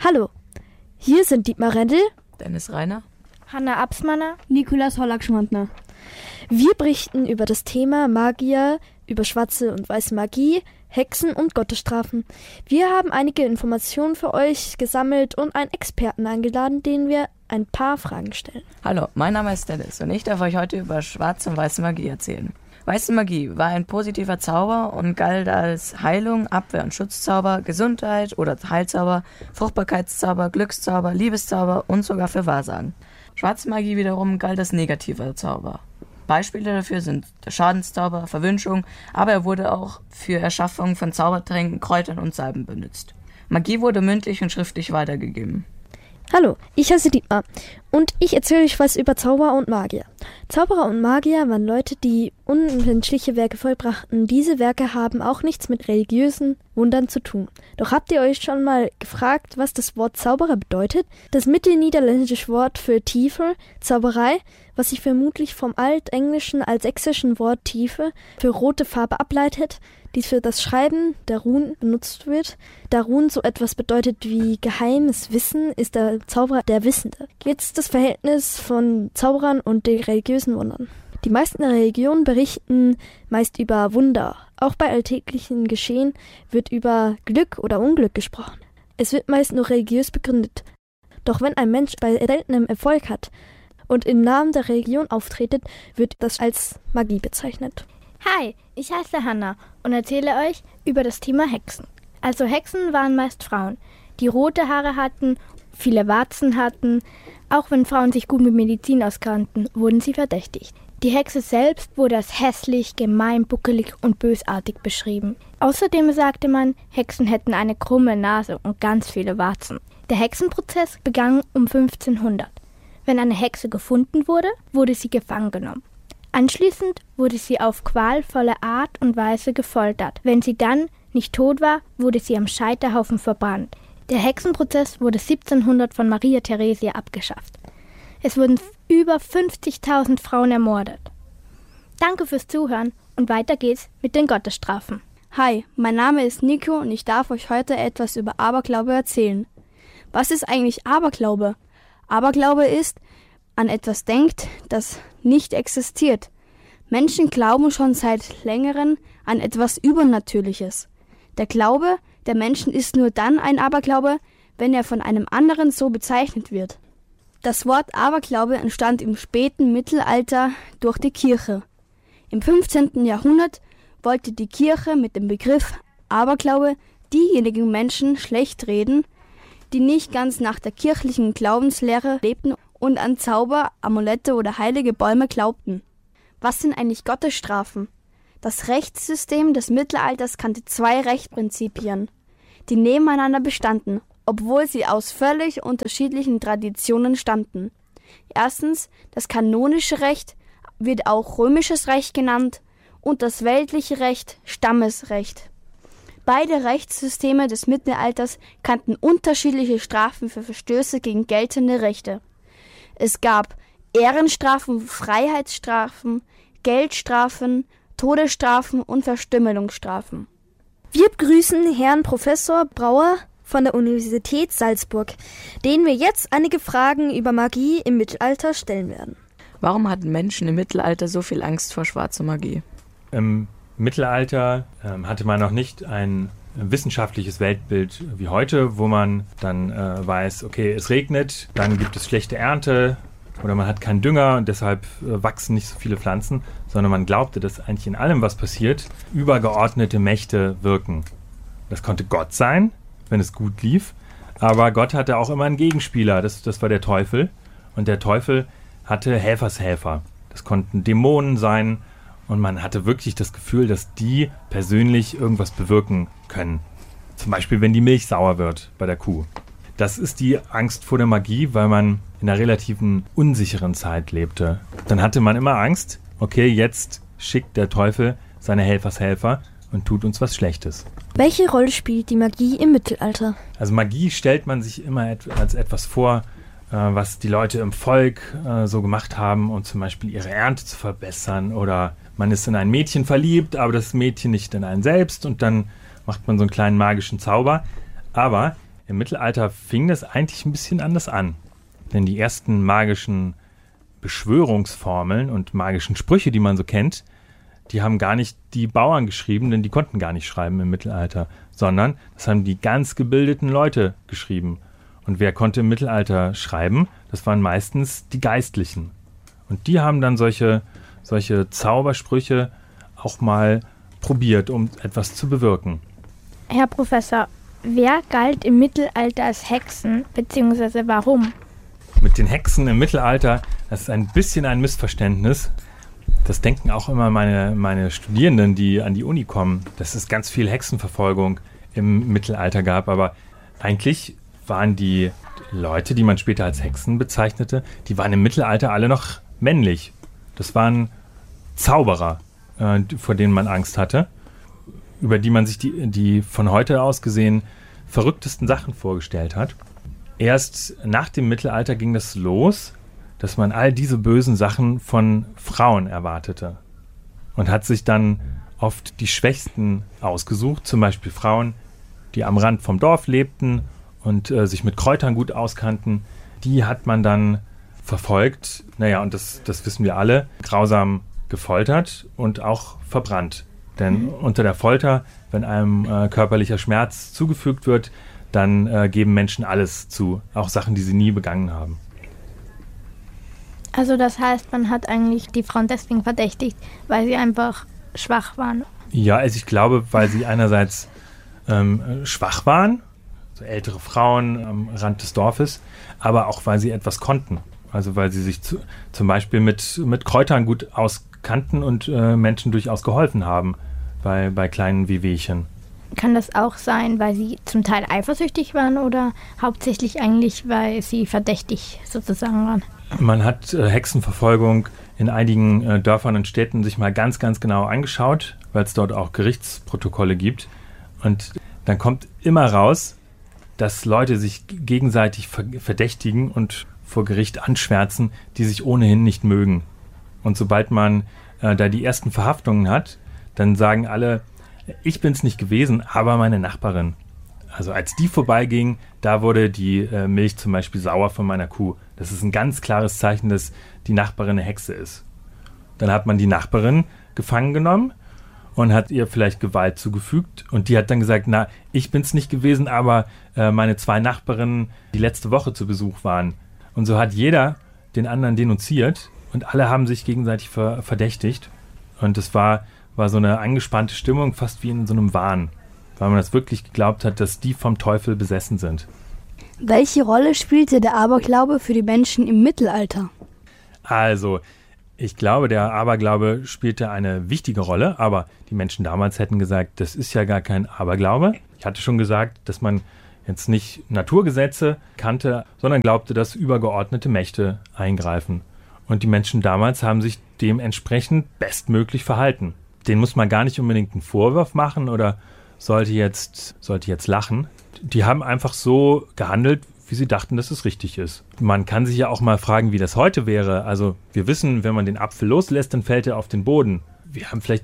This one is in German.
Hallo, hier sind Dietmar Rendel, Dennis Reiner, Hanna Absmanner, Nikolaus Hollack-Schwandner. Wir berichten über das Thema Magier, über schwarze und weiße Magie, Hexen und Gottesstrafen. Wir haben einige Informationen für euch gesammelt und einen Experten eingeladen, den wir ein paar Fragen stellen. Hallo, mein Name ist Dennis und ich darf euch heute über schwarze und weiße Magie erzählen. Weiße Magie war ein positiver Zauber und galt als Heilung, Abwehr- und Schutzzauber, Gesundheit oder Heilzauber, Fruchtbarkeitszauber, Glückszauber, Liebeszauber und sogar für Wahrsagen. Schwarze Magie wiederum galt als negativer Zauber. Beispiele dafür sind der Schadenszauber, Verwünschung, aber er wurde auch für Erschaffung von Zaubertränken, Kräutern und Salben benutzt. Magie wurde mündlich und schriftlich weitergegeben. Hallo, ich heiße Dietmar und ich erzähle euch was über Zauberer und Magier. Zauberer und Magier waren Leute, die unmenschliche Werke vollbrachten. Diese Werke haben auch nichts mit religiösen Wundern zu tun. Doch habt ihr euch schon mal gefragt, was das Wort Zauberer bedeutet? Das mittelniederländische Wort für Tiefe, Zauberei, was sich vermutlich vom altenglischen als sächsischen Wort Tiefe für rote Farbe ableitet, die für das Schreiben der Runen benutzt wird. Da Runen so etwas bedeutet wie geheimes Wissen, ist der Zauberer der Wissende. Jetzt das Verhältnis von Zauberern und den religiösen Wundern. Die meisten Religionen berichten meist über Wunder. Auch bei alltäglichen Geschehen wird über Glück oder Unglück gesprochen. Es wird meist nur religiös begründet. Doch wenn ein Mensch bei seltenem Erfolg hat und im Namen der Religion auftretet, wird das als Magie bezeichnet. Hi, ich heiße Hanna und erzähle euch über das Thema Hexen. Also Hexen waren meist Frauen, die rote Haare hatten, viele Warzen hatten. Auch wenn Frauen sich gut mit Medizin auskannten, wurden sie verdächtigt. Die Hexe selbst wurde als hässlich, gemein, buckelig und bösartig beschrieben. Außerdem sagte man, Hexen hätten eine krumme Nase und ganz viele Warzen. Der Hexenprozess begann um 1500. Wenn eine Hexe gefunden wurde, wurde sie gefangen genommen. Anschließend wurde sie auf qualvolle Art und Weise gefoltert. Wenn sie dann nicht tot war, wurde sie am Scheiterhaufen verbrannt. Der Hexenprozess wurde 1700 von Maria Theresia abgeschafft. Es wurden über 50.000 Frauen ermordet. Danke fürs Zuhören und weiter geht's mit den Gottesstrafen. Hi, mein Name ist Nico und ich darf euch heute etwas über Aberglaube erzählen. Was ist eigentlich Aberglaube? Aberglaube ist, an etwas denkt, das nicht existiert. Menschen glauben schon seit längerem an etwas Übernatürliches. Der Glaube der Menschen ist nur dann ein Aberglaube, wenn er von einem anderen so bezeichnet wird. Das Wort Aberglaube entstand im späten Mittelalter durch die Kirche. Im 15. Jahrhundert wollte die Kirche mit dem Begriff Aberglaube diejenigen Menschen schlecht reden, die nicht ganz nach der kirchlichen Glaubenslehre lebten und an Zauber, Amulette oder heilige Bäume glaubten. Was sind eigentlich Gottesstrafen? Das Rechtssystem des Mittelalters kannte zwei Rechtsprinzipien, die nebeneinander bestanden, obwohl sie aus völlig unterschiedlichen Traditionen stammten. Erstens, das kanonische Recht wird auch römisches Recht genannt und das weltliche Recht Stammesrecht. Beide Rechtssysteme des Mittelalters kannten unterschiedliche Strafen für Verstöße gegen geltende Rechte. Es gab Ehrenstrafen, Freiheitsstrafen, Geldstrafen, Todesstrafen und Verstümmelungsstrafen. Wir begrüßen Herrn Professor Brauer von der Universität Salzburg, denen wir jetzt einige Fragen über Magie im Mittelalter stellen werden. Warum hatten Menschen im Mittelalter so viel Angst vor schwarzer Magie? Im Mittelalter hatte man noch nicht ein wissenschaftliches Weltbild wie heute, wo man dann weiß, okay, es regnet, dann gibt es schlechte Ernte oder man hat keinen Dünger und deshalb wachsen nicht so viele Pflanzen, sondern man glaubte, dass eigentlich in allem, was passiert, übergeordnete Mächte wirken. Das konnte Gott sein, wenn es gut lief, aber Gott hatte auch immer einen Gegenspieler, das war der Teufel, und der Teufel hatte Helfershelfer. Das konnten Dämonen sein und man hatte wirklich das Gefühl, dass die persönlich irgendwas bewirken können. Zum Beispiel, wenn die Milch sauer wird bei der Kuh. Das ist die Angst vor der Magie, weil man in einer relativen unsicheren Zeit lebte. Dann hatte man immer Angst, okay, jetzt schickt der Teufel seine Helfershelfer und tut uns was Schlechtes. Welche Rolle spielt die Magie im Mittelalter? Also Magie stellt man sich immer als etwas vor, was die Leute im Volk so gemacht haben, um zum Beispiel ihre Ernte zu verbessern, oder man ist in ein Mädchen verliebt, aber das Mädchen nicht in einen selbst, und dann macht man so einen kleinen magischen Zauber. Aber Im Mittelalter fing das eigentlich ein bisschen anders an. Denn die ersten magischen Beschwörungsformeln und magischen Sprüche, die man so kennt, die haben gar nicht die Bauern geschrieben, denn die konnten gar nicht schreiben im Mittelalter, sondern das haben die ganz gebildeten Leute geschrieben. Und wer konnte im Mittelalter schreiben? Das waren meistens die Geistlichen. Und die haben dann solche Zaubersprüche auch mal probiert, um etwas zu bewirken. Herr Professor, wer galt im Mittelalter als Hexen, beziehungsweise warum? Mit den Hexen im Mittelalter, das ist ein bisschen ein Missverständnis. Das denken auch immer meine Studierenden, die an die Uni kommen, dass es ganz viel Hexenverfolgung im Mittelalter gab. Aber eigentlich waren die Leute, die man später als Hexen bezeichnete, die waren im Mittelalter alle noch männlich. Das waren Zauberer, vor denen man Angst hatte, über die man sich die von heute aus gesehen verrücktesten Sachen vorgestellt hat. Erst nach dem Mittelalter ging das los, dass man all diese bösen Sachen von Frauen erwartete und hat sich dann oft die Schwächsten ausgesucht, zum Beispiel Frauen, die am Rand vom Dorf lebten und sich mit Kräutern gut auskannten. Die hat man dann verfolgt, und das wissen wir alle, grausam gefoltert und auch verbrannt. Denn unter der Folter, wenn einem körperlicher Schmerz zugefügt wird, dann geben Menschen alles zu, auch Sachen, die sie nie begangen haben. Also das heißt, man hat eigentlich die Frauen deswegen verdächtigt, weil sie einfach schwach waren. Ja, also ich glaube, weil sie einerseits schwach waren, so ältere Frauen am Rand des Dorfes, aber auch weil sie etwas konnten. Also weil sie sich zum Beispiel mit Kräutern gut auskannten und Menschen durchaus geholfen haben bei kleinen Wehwehchen. Kann das auch sein, weil sie zum Teil eifersüchtig waren oder hauptsächlich eigentlich, weil sie verdächtig sozusagen waren? Man hat Hexenverfolgung in einigen Dörfern und Städten sich mal ganz, ganz genau angeschaut, weil es dort auch Gerichtsprotokolle gibt. Und dann kommt immer raus, dass Leute sich gegenseitig verdächtigen und vor Gericht anschwärzen, die sich ohnehin nicht mögen. Und sobald man da die ersten Verhaftungen hat, dann sagen alle, ich bin's nicht gewesen, aber meine Nachbarin. Also als die vorbeiging, da wurde die Milch zum Beispiel sauer von meiner Kuh. Das ist ein ganz klares Zeichen, dass die Nachbarin eine Hexe ist. Dann hat man die Nachbarin gefangen genommen und hat ihr vielleicht Gewalt zugefügt. Und die hat dann gesagt, ich bin's nicht gewesen, aber meine 2 Nachbarinnen, die letzte Woche zu Besuch waren. Und so hat jeder den anderen denunziert und alle haben sich gegenseitig verdächtigt. Und es war so eine angespannte Stimmung, fast wie in so einem Wahn, weil man das wirklich geglaubt hat, dass die vom Teufel besessen sind. Welche Rolle spielte der Aberglaube für die Menschen im Mittelalter? Also, ich glaube, der Aberglaube spielte eine wichtige Rolle, aber die Menschen damals hätten gesagt, das ist ja gar kein Aberglaube. Ich hatte schon gesagt, dass man jetzt nicht Naturgesetze kannte, sondern glaubte, dass übergeordnete Mächte eingreifen. Und die Menschen damals haben sich dementsprechend bestmöglich verhalten. Den muss man gar nicht unbedingt einen Vorwurf machen oder sollte jetzt lachen. Die haben einfach so gehandelt, wie sie dachten, dass es richtig ist. Man kann sich ja auch mal fragen, wie das heute wäre. Also wir wissen, wenn man den Apfel loslässt, dann fällt er auf den Boden. Wir haben vielleicht